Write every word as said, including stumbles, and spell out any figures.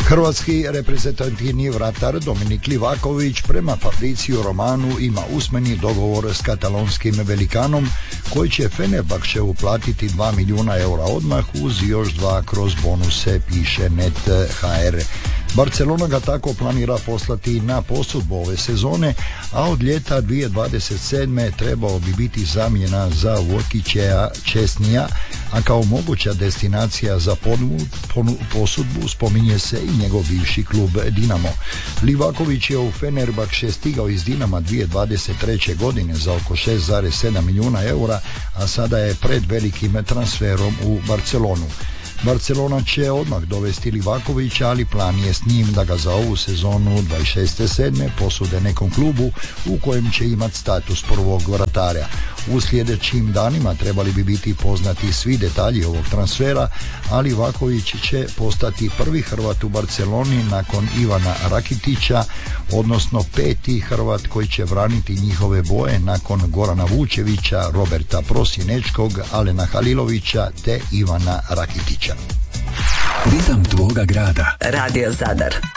Hrvatski reprezentativni vratar Dominik Livaković prema Fabriziju Romanu ima usmeni dogovor s katalonskim velikanom koji će Fenerbahčevu platiti dva milijuna eura odmah uz još dva kroz bonuse, piše net точка ха ер. Barcelona ga tako planira poslati na posudbu ove sezone, a od ljeta dvije tisuće dvadeset sedme trebao bi biti zamjena za Vukića Česnija, a kao moguća destinacija za ponu, ponu, posudbu spominje se i njegov bivši klub Dinamo. Livaković je u Fenerbahče stigao iz Dinama dvije tisuće dvadeset treće godine za oko šest zarez sedam milijuna eura, a sada je pred velikim transferom u Barcelonu. Barcelona će odmah dovesti Livakovića, ali plan je s njim da ga za ovu sezonu dvadeset šeste sedme posude nekom klubu u kojem će imati status prvog vratara. U sljedećim danima trebali bi biti poznati svi detalji ovog transfera, a Livaković će postati prvi Hrvat u Barceloni nakon Ivana Rakitića, odnosno peti Hrvat koji će braniti njihove boje nakon Gorana Vučevića, Roberta Prosinečkog, Alena Halilovića te Ivana Rakitića. Ritam tvoga grada. Radio Zadar.